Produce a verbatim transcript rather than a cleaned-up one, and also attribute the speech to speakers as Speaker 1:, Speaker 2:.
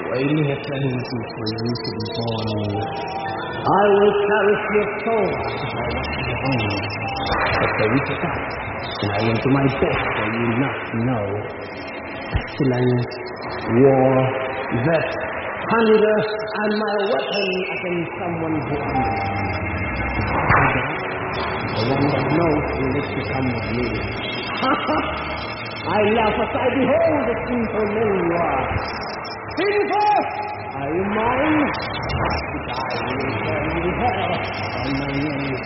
Speaker 1: waiting eternity for you to be born. I will cherish your soul as I was your own. But for you to die, and I will do my best for you not to know. Pestilence, war, death, hunger, and my weapon against someone who understands. The one that knows will let you come with me. I laugh as I behold the sinful men you are. Sinful! Are you mine? To die will turn you hell, and my name